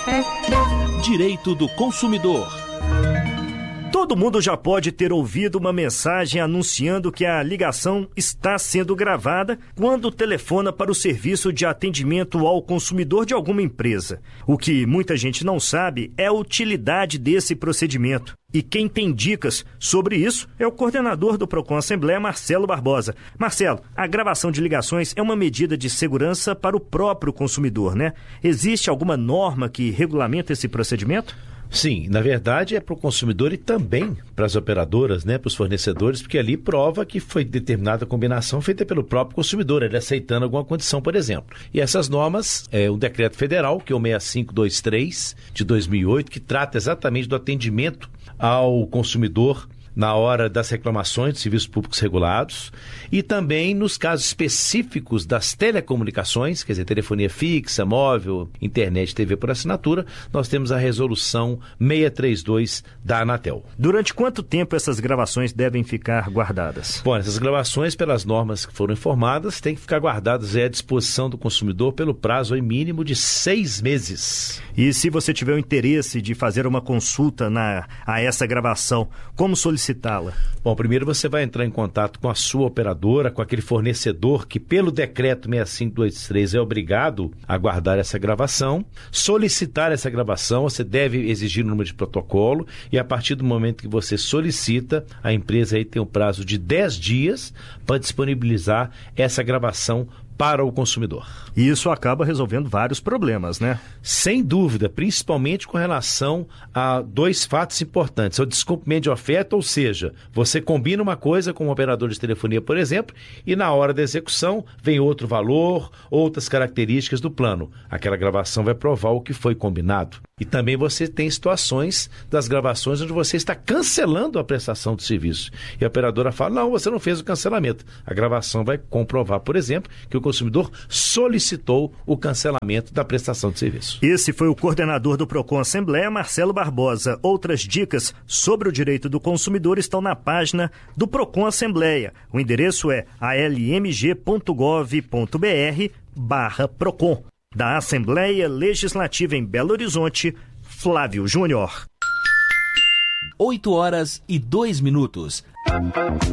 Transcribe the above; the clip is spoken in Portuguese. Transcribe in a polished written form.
Direito do consumidor. Todo mundo já pode ter ouvido uma mensagem anunciando que a ligação está sendo gravada quando telefona para o serviço de atendimento ao consumidor de alguma empresa. O que muita gente não sabe é a utilidade desse procedimento. E quem tem dicas sobre isso é o coordenador do Procon Assembleia, Marcelo Barbosa. Marcelo, a gravação de ligações é uma medida de segurança para o próprio consumidor, né? Existe alguma norma que regulamenta esse procedimento? Sim, na verdade é para o consumidor e também para as operadoras, né, para os fornecedores, porque ali prova que foi determinada combinação feita pelo próprio consumidor, ele aceitando alguma condição, por exemplo. E essas normas, o decreto federal, que é o 6523 de 2008, que trata exatamente do atendimento ao consumidor na hora das reclamações de serviços públicos regulados e também nos casos específicos das telecomunicações, quer dizer, telefonia fixa, móvel, internet, TV por assinatura, nós temos a resolução 632 da Anatel. Durante quanto tempo essas gravações devem ficar guardadas? Bom, essas gravações, pelas normas que foram informadas, têm que ficar guardadas à disposição do consumidor pelo prazo mínimo de 6 meses. E se você tiver o interesse de fazer uma consulta a essa gravação, como solicitá-la? Bom, primeiro você vai entrar em contato com a sua operadora, com aquele fornecedor que pelo decreto 6523 é obrigado a guardar essa gravação, solicitar essa gravação, você deve exigir o número de protocolo e a partir do momento que você solicita, a empresa aí tem um prazo de 10 dias para disponibilizar essa gravação para o consumidor. E isso acaba resolvendo vários problemas, né? Sem dúvida, principalmente com relação a 2 fatos importantes. O descumprimento de oferta, ou seja, você combina uma coisa com um operador de telefonia, por exemplo, e na hora da execução vem outro valor, outras características do plano. Aquela gravação vai provar o que foi combinado. E também você tem situações das gravações onde você está cancelando a prestação do serviço. E a operadora fala, não, você não fez o cancelamento. A gravação vai comprovar, por exemplo, que o consumidor solicitou o cancelamento da prestação de serviço. Esse foi o coordenador do Procon Assembleia, Marcelo Barbosa. Outras dicas sobre o direito do consumidor estão na página do Procon Assembleia. O endereço é almg.gov.br/Procon. Da Assembleia Legislativa em Belo Horizonte, Flávio Júnior. 8h02.